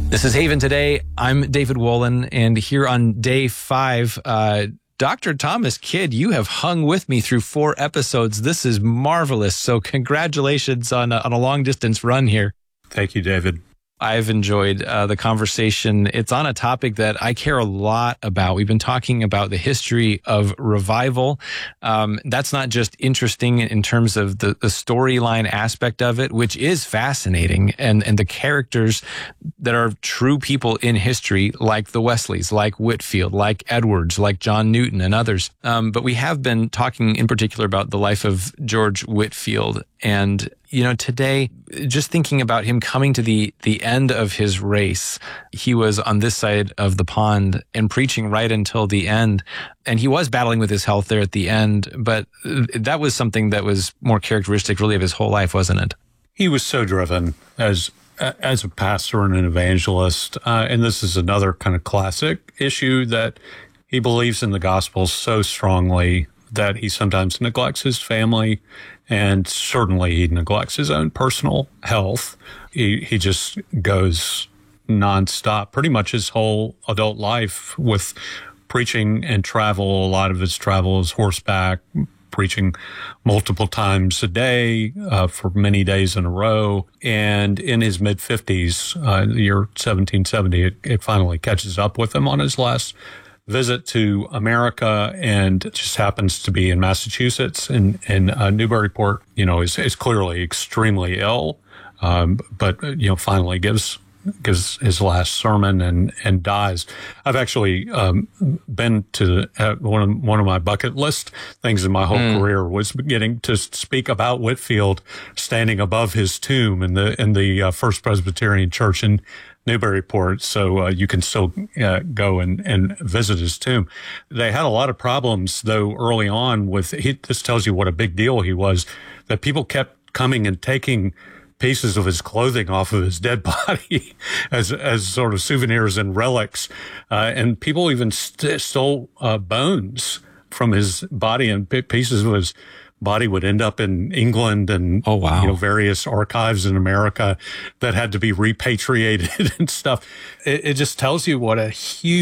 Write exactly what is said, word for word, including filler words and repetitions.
This is Haven Today. I'm David Wolin, and here on day five, uh, Doctor Thomas Kidd, you have hung with me through four episodes. This is marvelous. So congratulations on a, on a long distance run here. Thank you, David. I've enjoyed uh, the conversation. It's on a topic that I care a lot about. We've been talking about the history of revival. Um, that's not just interesting in terms of the, the storyline aspect of it, which is fascinating, and, and the characters that are true people in history, like the Wesleys, like Whitefield, like Edwards, like John Newton, and others. Um, but we have been talking in particular about the life of George Whitefield. And, you know, today, just thinking about him coming to the, the end of his race, he was on this side of the pond and preaching right until the end. And he was battling with his health there at the end, but that was something that was more characteristic really of his whole life, wasn't it? He was so driven as as a pastor and an evangelist. Uh, and this is another kind of classic issue, that he believes in the gospel so strongly that he sometimes neglects his family, and certainly he neglects his own personal health. He he just goes nonstop, pretty much his whole adult life, with preaching and travel. A lot of his travel is horseback, preaching multiple times a day uh, for many days in a row. And in his mid-fifties, uh, the year seventeen seventy, it, it finally catches up with him on his last visit to America, and it just happens to be in Massachusetts, and in uh, Newburyport. You know, is is clearly extremely ill, um, but you know, finally gives gives his last sermon and and dies. I've actually um, been to uh, one of one of my bucket list things in my whole mm. career was getting to speak about Whitefield standing above his tomb in the in the uh, First Presbyterian Church in Newburyport, so uh, you can still uh, go and, and visit his tomb. They had a lot of problems, though, early on with, he, this tells you what a big deal he was, that people kept coming and taking pieces of his clothing off of his dead body as as sort of souvenirs and relics. Uh, and people even st- stole uh, bones from his body, and p- pieces of his body would end up in England and oh, wow. you know, various archives in America that had to be repatriated and stuff. It, it just tells you what a huge